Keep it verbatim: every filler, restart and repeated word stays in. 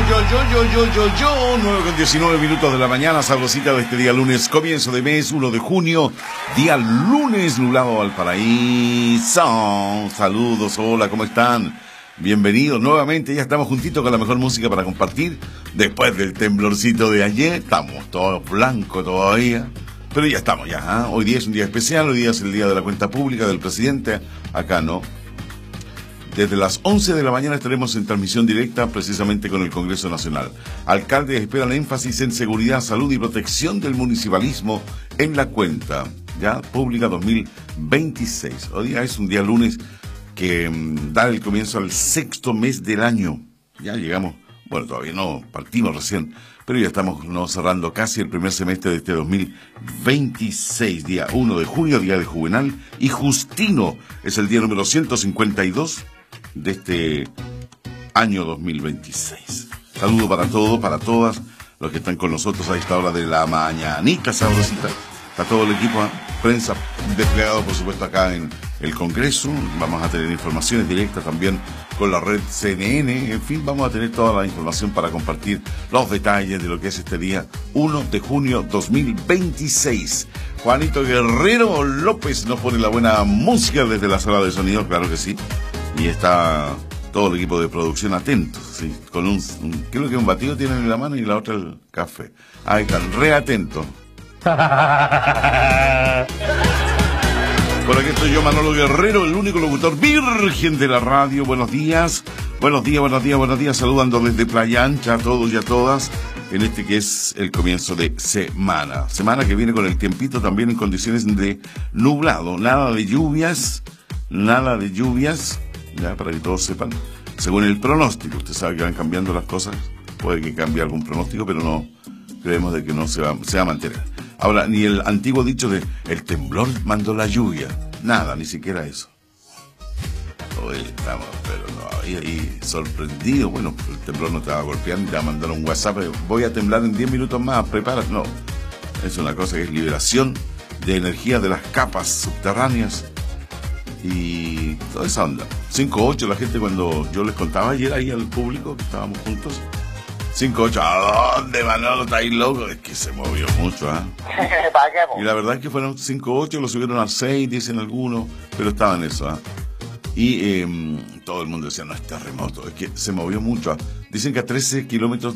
yo, yo, yo, yo, yo, yo. nueve con diecinueve minutos de la mañana, sabrosita de este día lunes, comienzo de mes, uno de junio, día lunes, nublado Valparaíso. Saludos, hola, ¿cómo están? Bienvenidos nuevamente, ya estamos juntitos con la mejor música para compartir. Después del temblorcito de ayer, estamos todos blancos todavía, pero ya estamos ya, ¿eh? Hoy día es un día especial, hoy día es el día de la cuenta pública del presidente, acá no. Desde las once de la mañana estaremos en transmisión directa precisamente con el Congreso Nacional. Alcaldes esperan énfasis en seguridad, salud y protección del municipalismo en la cuenta ya pública dos mil veintiséis. Hoy día es un día lunes que mmm, da el comienzo al sexto mes del año. Ya llegamos, bueno, todavía no, partimos recién, pero ya estamos no, cerrando casi el primer semestre de este dos mil veintiséis. Día uno de junio, día de Juvenal y Justino. Es el día número ciento cincuenta y dos de este año dos mil veintiséis. Saludo para todos, para todas los que están con nosotros a esta hora de la mañanita sabrosita. Está todo el equipo, ¿eh? Prensa desplegado, por supuesto, acá en el Congreso. Vamos a tener informaciones directas también con la red C N N. En fin, vamos a tener toda la información para compartir los detalles de lo que es este día uno de junio dos mil veintiséis. Juanito Guerrero López nos pone la buena música desde la sala de sonido, claro que sí. Y está todo el equipo de producción atento, sí, con un, un creo que un batido tienen en la mano y la otra el café. Ahí están, re atentos. Por aquí estoy yo, Manolo Guerrero, el único locutor virgen de la radio. Buenos días, buenos días, buenos días, buenos días, saludando desde Playa Ancha a todos y a todas en este que es el comienzo de semana. Semana que viene con el tiempito también en condiciones de nublado, nada de lluvias, nada de lluvias. Ya, para que todos sepan, según el pronóstico, usted sabe que van cambiando las cosas, puede que cambie algún pronóstico, pero no creemos de que no se va, se va a mantener. Ahora, ni el antiguo dicho de el temblor mandó la lluvia, nada, ni siquiera eso. Hoy estamos, pero no, ahí, ahí sorprendido, bueno, el temblor no te va a golpear, ni te va a mandar un WhatsApp, voy a temblar en diez minutos más, prepárate, no. Es una cosa que es liberación de energía de las capas subterráneas y toda esa onda. cinco ocho, la gente cuando yo les contaba ayer ahí al público que estábamos juntos, cinco ocho, ¿a dónde, Manolo? ¿Está ahí loco? Es que se movió mucho, ¿ah? ¿eh? Y la verdad es que fueron cinco ocho, lo subieron al seis, dicen algunos, pero estaba en eso, ¿ah? ¿eh? Y eh, todo el mundo decía, no, es terremoto, es que se movió mucho, ¿ah? Dicen que a trece kilómetros